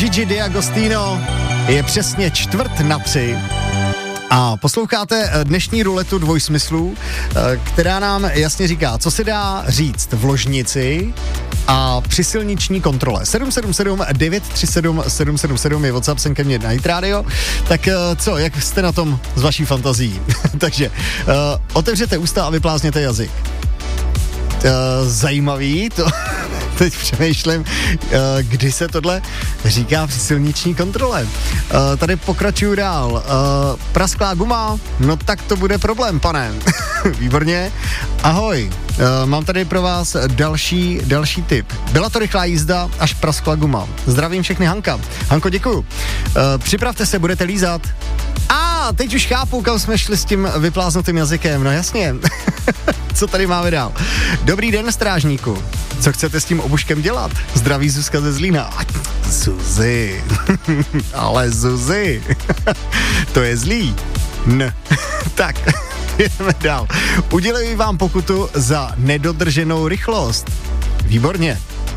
Gigi D'Agostino, je přesně 2:45 a posloucháte dnešní ruletu dvojsmyslů, která nám jasně říká, co se dá říct v ložnici a při silniční kontrole. 777 937 777 je WhatsApp sem ke mně na Hit Radio. Tak co, jak jste na tom s vaší fantazií? Takže otevřete ústa a vyplázněte jazyk. Zajímavý, to teď přemýšlím, kdy se tohle říká při silniční kontrole. Tady pokračuju dál. Prasklá guma, no tak to bude problém, pane. Výborně. Ahoj, mám tady pro vás další tip. Byla to rychlá jízda, až praskla guma. Zdravím všechny, Hanka. Hanko, děkuju. Připravte se, budete lízat. Teď už chápu, kam jsme šli s tím vypláznutým jazykem, no jasně. Co tady máme dál? Dobrý den, strážníku. Co chcete s tím obuškem dělat? Zdraví Zuzka ze Zlína. Zuzi. Ale Zuzi. To je zlý. Tak, jdeme dál. Uděluji vám pokutu za nedodrženou rychlost. Výborně.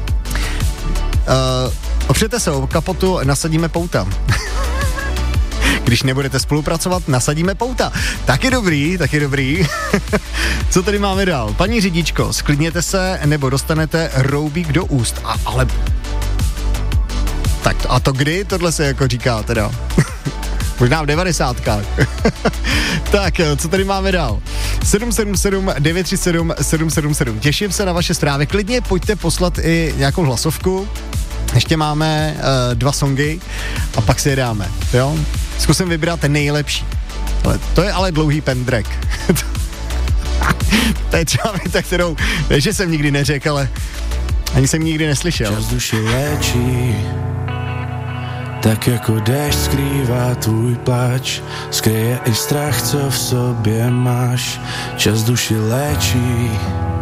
Opřete se o kapotu, nasadíme pouta. Když nebudete spolupracovat, nasadíme pouta. Taky dobrý. Co tady máme dál? Paní řidičko, sklidněte se, nebo dostanete roubík do úst. Ale... Tak a to kdy? Tohle se jako říká teda. Možná v 90kách. Tak, co tady máme dál? 777 937 777. Těším se na vaše zprávy. Klidně pojďte poslat i nějakou hlasovku. Ještě máme 2 songy a pak si je dáme, jo? Zkusím vybrat ten nejlepší. To je ale dlouhý pendrek. To je třeba věta, kterou, že jsem nikdy neřekl, ale ani jsem nikdy neslyšel. Čas duši léčí, tak jako déšť skrývá tvůj pláč, skryje i strach, co v sobě máš. Čas duši léčí,